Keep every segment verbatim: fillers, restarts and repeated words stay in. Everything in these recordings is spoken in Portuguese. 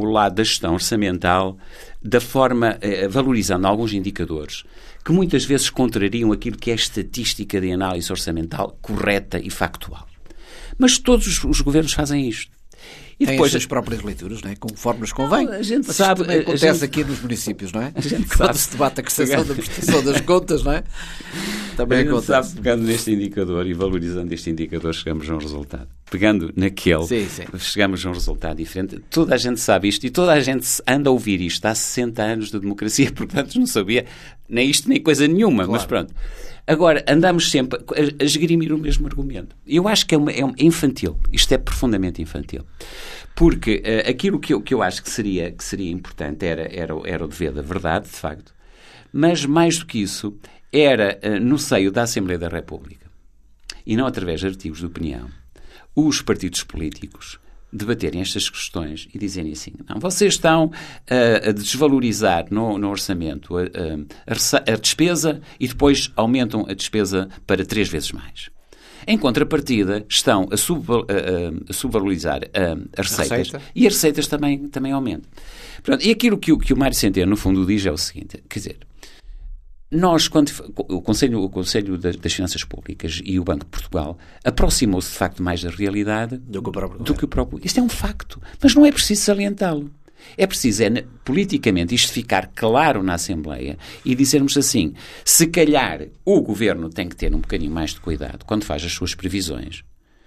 pelo lado da gestão orçamental, da forma, eh, valorizando alguns indicadores que muitas vezes contrariam aquilo que é a estatística de análise orçamental correta e factual. Mas todos os, os governos fazem isto. E tem depois as próprias leituras, não é? Conforme nos convém. Não, a gente Mas sabe, também acontece gente, aqui nos municípios, não é? A gente Quando sabe, se debate a questão da prestação das contas, não é? Também a gente acontece. sabe, pegando neste indicador e valorizando este indicador, chegamos a um resultado. Pegando naquele, sim, sim. chegamos a um resultado diferente. Toda a gente sabe isto e toda a gente anda a ouvir isto há sessenta anos de democracia, portanto não sabia nem isto nem coisa nenhuma, claro. Mas pronto. Agora, andamos sempre a, a esgrimir o mesmo argumento. Eu acho que é, uma, é um, infantil. Isto é profundamente infantil. Porque uh, aquilo que eu, que eu acho que seria, que seria importante era, era, era o dever da verdade, de facto, mas mais do que isso, era uh, no seio da Assembleia da República, e não através de artigos de opinião, os partidos políticos debaterem estas questões e dizerem assim, não, vocês estão uh, a desvalorizar no, no orçamento a, a, a despesa e depois aumentam a despesa para três vezes mais. Em contrapartida, estão a, sub, a, a, a subvalorizar a, as receitas Receita. E as receitas também, também aumentam. Portanto, e aquilo que o, que o Mário Centeno, no fundo, diz é o seguinte, quer dizer, nós, quando, o Conselho, o Conselho das, das Finanças Públicas e o Banco de Portugal aproximou-se, de facto, mais da realidade do que o próprio. Do que o próprio. Isto é um facto, mas não é preciso salientá-lo. É preciso, é, politicamente, isto ficar claro na Assembleia e dizermos assim, se calhar o Governo tem que ter um bocadinho mais de cuidado quando faz as suas previsões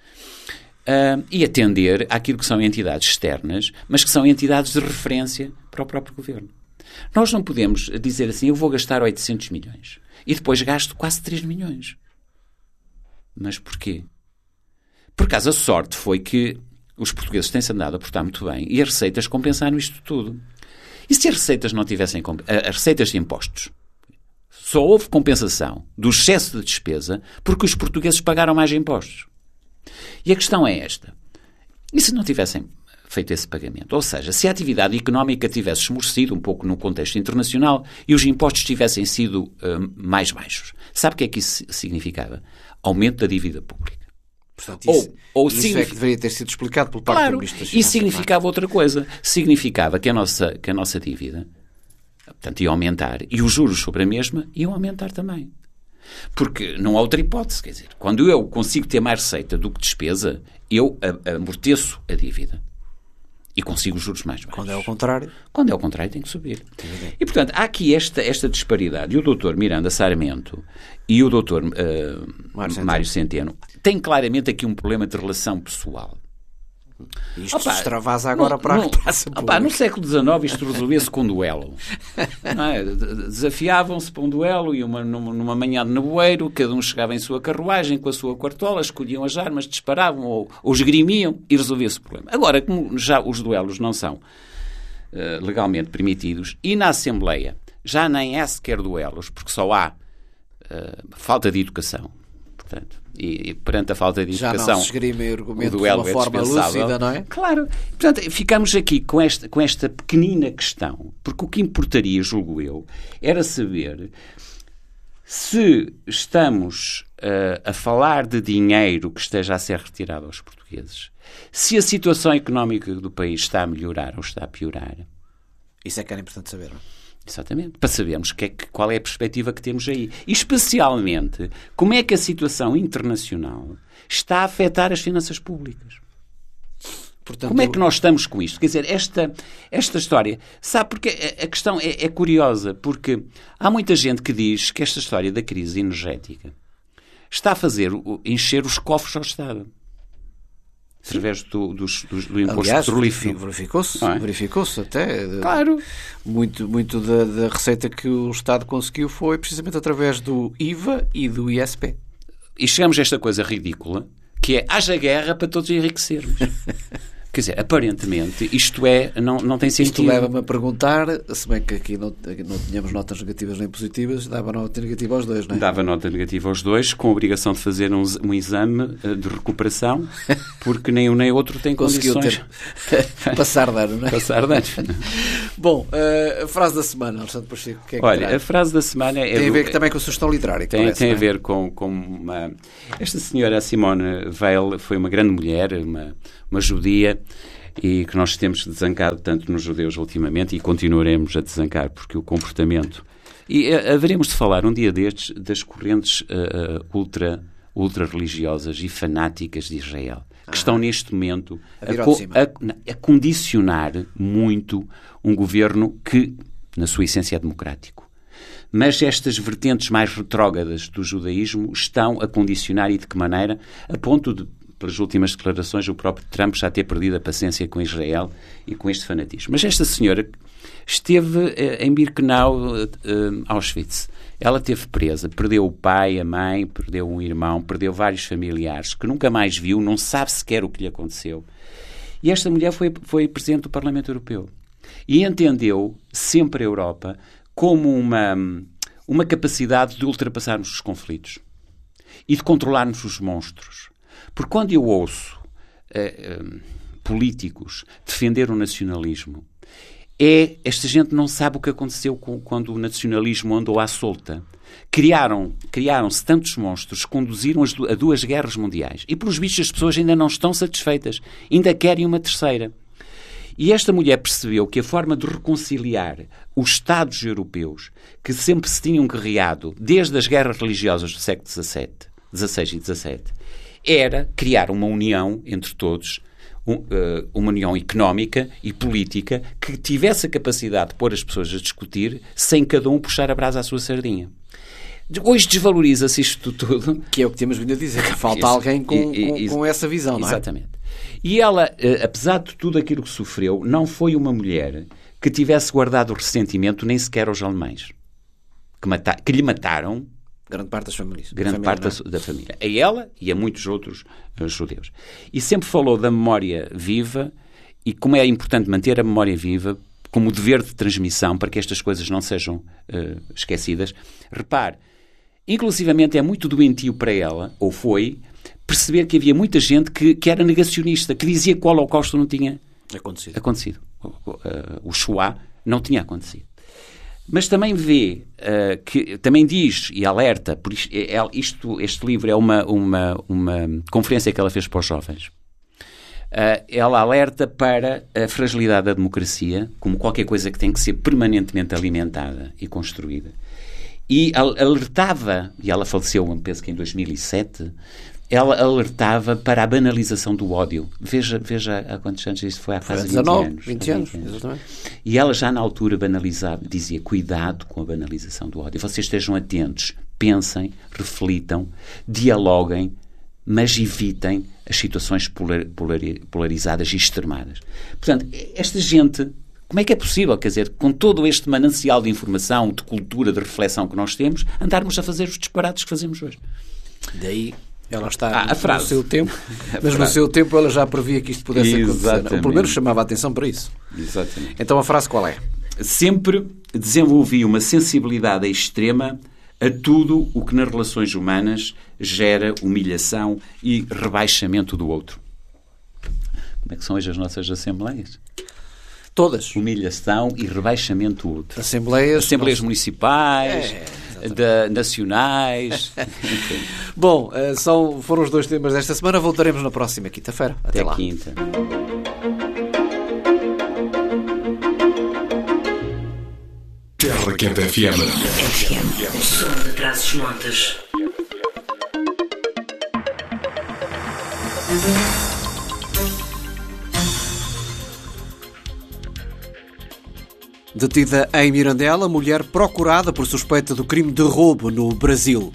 uh, e atender àquilo que são entidades externas, mas que são entidades de referência para o próprio Governo. Nós não podemos dizer assim, eu vou gastar oitocentos milhões e depois gasto quase três milhões. Mas porquê? Por acaso a sorte foi que os portugueses têm-se andado a portar muito bem e as receitas compensaram isto tudo. E se as receitas não tivessem... As receitas de impostos, só houve compensação do excesso de despesa porque os portugueses pagaram mais impostos. E a questão é esta. E se não tivessem feito esse pagamento? Ou seja, se a atividade económica tivesse esmorecido um pouco no contexto internacional e os impostos tivessem sido uh, mais baixos, sabe o que é que isso significava? Aumento da dívida pública. Portanto, isso, ou, ou isso signific... é que deveria ter sido explicado pelo parte claro, do Ministro das Finanças. Isso significava outra coisa. Significava que a nossa, que a nossa dívida, portanto, ia aumentar e os juros sobre a mesma iam aumentar também. Porque não há outra hipótese. Quer dizer, quando eu consigo ter mais receita do que despesa, eu amorteço a dívida. E consigo os juros mais baixos. Quando é ao contrário? Quando é ao contrário, tem que subir. Entendi. E, portanto, há aqui esta, esta disparidade. E o doutor Miranda Sarmento e o doutor uh, Mário Centeno. Mário Centeno têm claramente aqui um problema de relação pessoal. Isto opa, se extravasa agora não, para não, a praça pública. No século dezenove isto resolvia-se com um duelo. Não é? Desafiavam-se para um duelo e uma, numa, numa manhã de nevoeiro, cada um chegava em sua carruagem com a sua quartola, escolhiam as armas, disparavam ou, ou esgrimiam e resolvia-se o problema. Agora, como já os duelos não são uh, legalmente permitidos e na Assembleia já nem é sequer duelos, porque só há uh, falta de educação, portanto, E, e perante a falta de educação, já não se esgrime argumento de uma é forma lúcida, não é? Claro. Portanto, ficamos aqui com esta, com esta pequenina questão, porque o que importaria, julgo eu, era saber se estamos uh, a falar de dinheiro que esteja a ser retirado aos portugueses, se a situação económica do país está a melhorar ou está a piorar. Isso é que era importante saber, não é? Exatamente, para sabermos que é que, qual é a perspectiva que temos aí. E, especialmente, como é que a situação internacional está a afetar as finanças públicas. Portanto, como é que nós estamos com isto? Quer dizer, esta, esta história... Sabe, porque a, a questão é, é curiosa, porque há muita gente que diz que esta história da crise energética está a fazer encher os cofres ao Estado. Através do, do, do, do imposto Aliás, petrolífero. verificou-se, é? verificou-se até. Claro. Muito, muito da, da receita que o Estado conseguiu foi precisamente através do I V A e do I S P. E chegamos a esta coisa ridícula, que é, haja guerra para todos enriquecermos. Quer dizer, aparentemente, isto é, não, não tem sentido. Isto leva-me a perguntar, se bem que aqui não, não tínhamos notas negativas nem positivas, dava nota negativa aos dois, não é? Dava nota negativa aos dois, com a obrigação de fazer um, um exame de recuperação, porque nem um nem outro tem conseguiu condições... Ter... Passar de ano, não é? Passar de ano. Bom, uh, a frase da semana, Alexandre Pacheco, o que é que Olha, terá? A frase da semana é... Tem do... a ver também com a sugestão literária. Tem, parece, tem é? a ver com, com uma... Esta senhora, Simone Weil, foi uma grande mulher, uma, uma judia, e que nós temos desancado tanto nos judeus ultimamente e continuaremos a desancar, porque o comportamento... E uh, haveremos de falar um dia destes das correntes uh, ultra, ultra religiosas e fanáticas de Israel, que ah, estão neste momento a, a, co a, a condicionar muito um governo que, na sua essência, é democrático. Mas estas vertentes mais retrógradas do judaísmo estão a condicionar, e de que maneira, a ponto de, pelas últimas declarações, o próprio Trump já ter perdido a paciência com Israel e com este fanatismo. Mas esta senhora esteve eh, em Birkenau, eh, Auschwitz. Ela esteve presa, perdeu o pai, a mãe, perdeu um irmão, perdeu vários familiares, que nunca mais viu, não sabe sequer o que lhe aconteceu. E esta mulher foi, foi presidente do Parlamento Europeu. E entendeu sempre a Europa como uma, uma capacidade de ultrapassarmos os conflitos e de controlarmos os monstros. Porque quando eu ouço uh, uh, políticos defender o nacionalismo, é, esta gente não sabe o que aconteceu com, quando o nacionalismo andou à solta. Criaram, criaram-se tantos monstros que conduziram as, a duas guerras mundiais. E, pelos vistos, as pessoas ainda não estão satisfeitas. Ainda querem uma terceira. E esta mulher percebeu que a forma de reconciliar os Estados europeus, que sempre se tinham guerreado desde as guerras religiosas do século dezassete, dezasseis e dezassete, era criar uma união entre todos, um, uh, uma união económica e política que tivesse a capacidade de pôr as pessoas a discutir sem cada um puxar a brasa à sua sardinha. Hoje desvaloriza-se isto tudo. Que é o que temos vindo a dizer, que falta Isso. alguém com, e, e, com, com essa visão, não é? Exatamente. E ela, uh, apesar de tudo aquilo que sofreu, não foi uma mulher que tivesse guardado ressentimento nem sequer aos alemães, que, mata que lhe mataram grande parte das famílias. Grande da parte família, da, da família. A ela e a muitos outros uh, judeus. E sempre falou da memória viva e como é importante manter a memória viva como dever de transmissão para que estas coisas não sejam uh, esquecidas. Repare, inclusivamente é muito doentio para ela, ou foi, perceber que havia muita gente que, que era negacionista, que dizia que o Holocausto não tinha acontecido. acontecido. O, o, uh, o Shoah não tinha acontecido. Mas também vê, uh, que também diz e alerta, por isto, é, isto, este livro é uma, uma, uma conferência que ela fez para os jovens. Uh, ela alerta para a fragilidade da democracia como qualquer coisa que tem que ser permanentemente alimentada e construída. E alertava, e ela faleceu, penso que em dois mil e sete, ela alertava para a banalização do ódio. Veja, veja há quantos anos isso foi? Há quase dezanove, vinte anos. vinte anos, exatamente. E ela já na altura banalizava, dizia, cuidado com a banalização do ódio. Vocês estejam atentos, pensem, reflitam, dialoguem, mas evitem as situações polar, polar, polarizadas e extremadas. Portanto, esta gente, como é que é possível, quer dizer, com todo este manancial de informação, de cultura, de reflexão que nós temos, andarmos a fazer os disparates que fazemos hoje? Daí ela está ah, a frase. no seu tempo, mas no seu tempo ela já previa que isto pudesse Exatamente. acontecer. Ou pelo menos chamava a atenção para isso. Exatamente. Então a frase qual é? Sempre desenvolvi uma sensibilidade extrema a tudo o que nas relações humanas gera humilhação e rebaixamento do outro. Como é que são hoje as nossas assembleias? Todas. Humilhação e rebaixamento do outro. Assembleias, Assembleias nós... municipais, é, da, nacionais. Bom, são, foram os dois temas desta semana. Voltaremos na próxima quinta-feira. Até, Até lá. quinta. Terra Quente F M. F M. O som de Trás-os-Montes. Detida em Mirandela, mulher procurada por suspeita do crime de roubo no Brasil.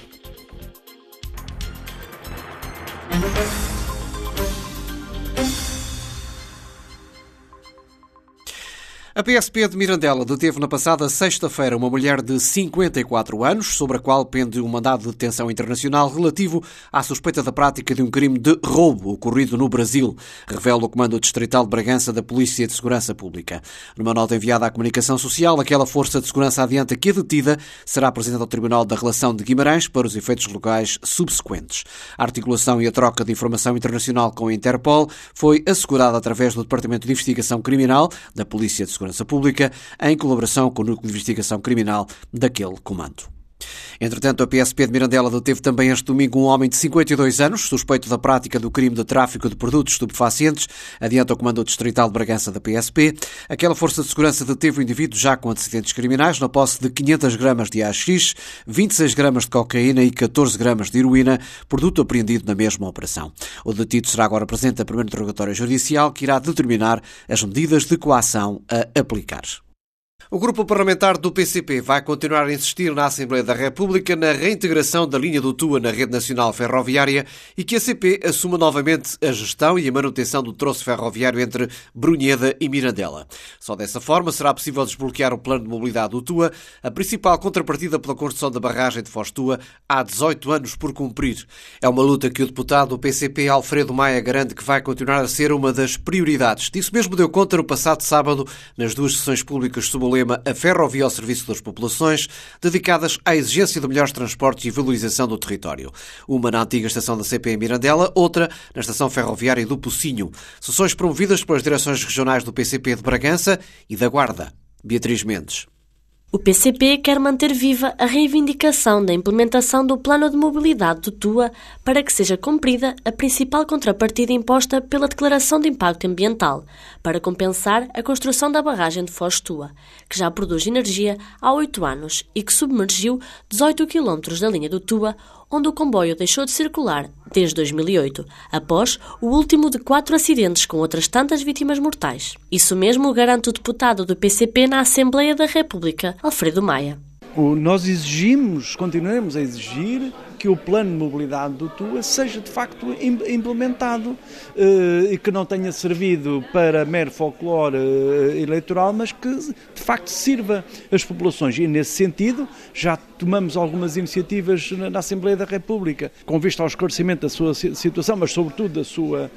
A P S P de Mirandela deteve na passada sexta-feira uma mulher de cinquenta e quatro anos, sobre a qual pende um mandado de detenção internacional relativo à suspeita da prática de um crime de roubo ocorrido no Brasil, revela o Comando Distrital de Bragança da Polícia de Segurança Pública. Numa nota enviada à Comunicação Social, aquela força de segurança adianta que a detida será apresentada ao Tribunal da Relação de Guimarães para os efeitos legais subsequentes. A articulação e a troca de informação internacional com a Interpol foi assegurada através do Departamento de Investigação Criminal da Polícia de Segurança Pública, em colaboração com o Núcleo de Investigação Criminal daquele comando. Entretanto, a P S P de Mirandela deteve também este domingo um homem de cinquenta e dois anos, suspeito da prática do crime de tráfico de produtos estupefacientes, adianta o Comando Distrital de Bragança da P S P. Aquela força de segurança deteve o indivíduo já com antecedentes criminais na posse de quinhentas gramas de haxixe, vinte e seis gramas de cocaína e catorze gramas de heroína, produto apreendido na mesma operação. O detido será agora presente a primeiro interrogatório judicial que irá determinar as medidas de coação a aplicar. O grupo parlamentar do P C P vai continuar a insistir na Assembleia da República na reintegração da linha do Tua na rede nacional ferroviária e que a C P assuma novamente a gestão e a manutenção do troço ferroviário entre Brunheda e Mirandela. Só dessa forma será possível desbloquear o plano de mobilidade do Tua, a principal contrapartida pela construção da barragem de Foz Tua há dezoito anos por cumprir. É uma luta que o deputado do P C P, Alfredo Maia, garante que vai continuar a ser uma das prioridades. Disso mesmo deu conta no passado sábado nas duas sessões públicas sob o lema A Ferrovia ao Serviço das Populações, dedicadas à exigência de melhores transportes e valorização do território. Uma na antiga estação da C P em Mirandela, outra na estação ferroviária do Pocinho. Sessões promovidas pelas direções regionais do P C P de Bragança e da Guarda. Beatriz Mendes. O P C P quer manter viva a reivindicação da implementação do Plano de Mobilidade do Tua para que seja cumprida a principal contrapartida imposta pela Declaração de Impacto Ambiental, para compensar a construção da barragem de Foz Tua, que já produz energia há oito anos e que submergiu dezoito quilómetros da linha do Tua, onde o comboio deixou de circular desde dois mil e oito, após o último de quatro acidentes com outras tantas vítimas mortais. Isso mesmo garante o deputado do P C P na Assembleia da República, Alfredo Maia. Nós exigimos, continuamos a exigir que o plano de mobilidade do Tua seja de facto implementado e que não tenha servido para mero folclore eleitoral, mas que de facto sirva as populações. E nesse sentido já tomamos algumas iniciativas na Assembleia da República, com vista ao esclarecimento da sua situação, mas sobretudo da sua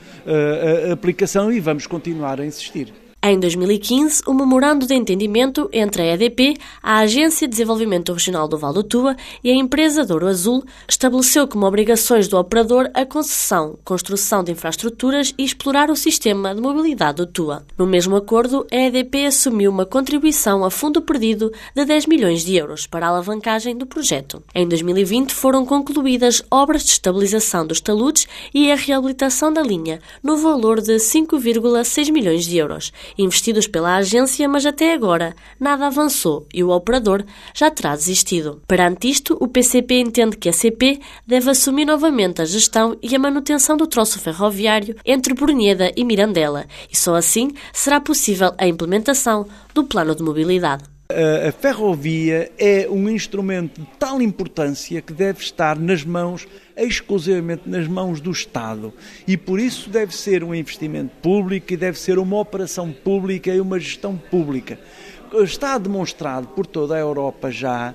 aplicação, e vamos continuar a insistir. Em dois mil e quinze, o memorando de entendimento entre a E D P, a Agência de Desenvolvimento Regional do Val do Tua e a empresa Douro Azul estabeleceu como obrigações do operador a concessão, construção de infraestruturas e explorar o sistema de mobilidade do Tua. No mesmo acordo, a E D P assumiu uma contribuição a fundo perdido de dez milhões de euros para a alavancagem do projeto. Em dois mil e vinte foram concluídas obras de estabilização dos taludes e a reabilitação da linha, no valor de cinco vírgula seis milhões de euros, investidos pela agência, mas até agora nada avançou e o operador já terá desistido. Perante isto, o P C P entende que a C P deve assumir novamente a gestão e a manutenção do troço ferroviário entre Brunheda e Mirandela, e só assim será possível a implementação do plano de mobilidade. A ferrovia é um instrumento de tal importância que deve estar nas mãos, exclusivamente nas mãos do Estado, e por isso deve ser um investimento público e deve ser uma operação pública e uma gestão pública. Está demonstrado por toda a Europa já,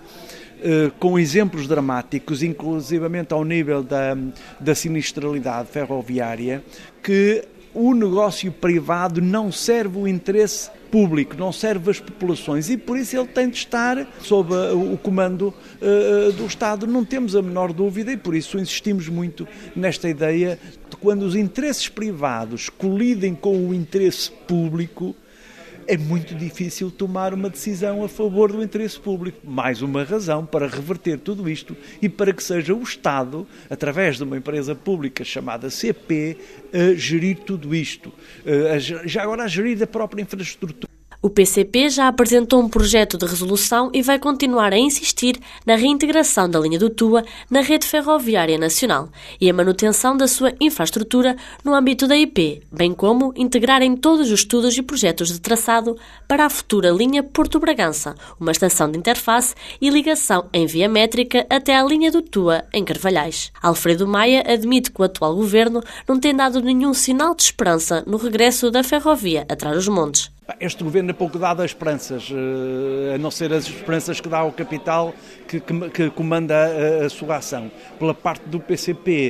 com exemplos dramáticos, inclusivamente ao nível da, da sinistralidade ferroviária, que o negócio privado não serve o interesse público, não serve as populações, e por isso ele tem de estar sob o comando uh, do Estado. Não temos a menor dúvida, e por isso insistimos muito nesta ideia de quando os interesses privados colidem com o interesse público, é muito difícil tomar uma decisão a favor do interesse público. Mais uma razão para reverter tudo isto e para que seja o Estado, através de uma empresa pública chamada C P, a gerir tudo isto. Já agora a gerir a própria infraestrutura. O P C P já apresentou um projeto de resolução e vai continuar a insistir na reintegração da linha do Tua na rede ferroviária nacional e a manutenção da sua infraestrutura no âmbito da I P, bem como integrar em todos os estudos e projetos de traçado para a futura linha Porto Bragança, uma estação de interface e ligação em via métrica até à linha do Tua em Carvalhais. Alfredo Maia admite que o atual governo não tem dado nenhum sinal de esperança no regresso da ferrovia atrás dos montes. Este governo é pouco dado a esperanças, a não ser as esperanças que dá ao capital que, que, que comanda a, a sua ação. Pela parte do P C P,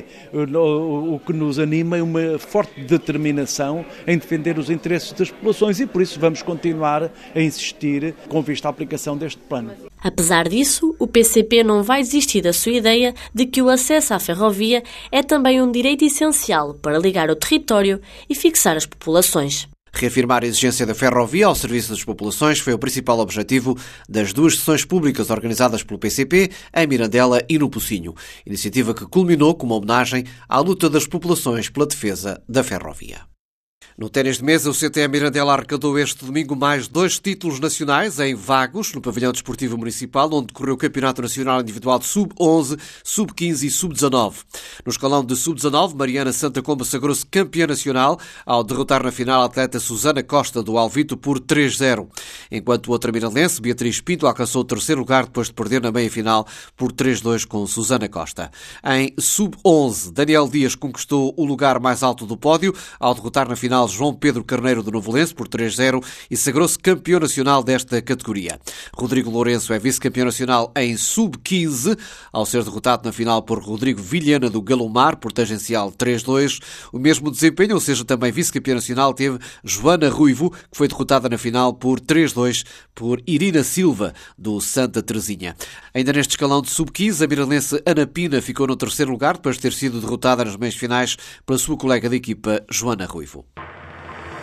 o, o que nos anima é uma forte determinação em defender os interesses das populações, e por isso vamos continuar a insistir com vista à aplicação deste plano. Apesar disso, o P C P não vai desistir da sua ideia de que o acesso à ferrovia é também um direito essencial para ligar o território e fixar as populações. Reafirmar a exigência da ferrovia ao serviço das populações foi o principal objetivo das duas sessões públicas organizadas pelo P C P em Mirandela e no Pocinho, iniciativa que culminou com uma homenagem à luta das populações pela defesa da ferrovia. No ténis de mesa, o C T E Mirandela arrecadou este domingo mais dois títulos nacionais em Vagos, no Pavilhão Desportivo Municipal, onde decorreu o Campeonato Nacional Individual de sub onze, sub quinze e sub dezanove. No escalão de sub dezanove, Mariana Santa Comba sagrou-se campeã nacional ao derrotar na final a atleta Susana Costa do Alvito por três a zero, enquanto outra mirandense, Beatriz Pinto, alcançou o terceiro lugar depois de perder na meia-final por três a dois com Susana Costa. Em sub onze, Daniel Dias conquistou o lugar mais alto do pódio ao derrotar na final João Pedro Carneiro do Novelense por três a zero e sagrou-se campeão nacional desta categoria. Rodrigo Lourenço é vice-campeão nacional em sub quinze, ao ser derrotado na final por Rodrigo Vilhena do Galomar por tangencial três a dois. O mesmo desempenho, ou seja, também vice-campeão nacional, teve Joana Ruivo, que foi derrotada na final por três a dois por Irina Silva do Santa Teresinha. Ainda neste escalão de sub quinze, a miralense Ana Pina ficou no terceiro lugar depois de ter sido derrotada nas meias finais pela sua colega de equipa Joana Ruivo.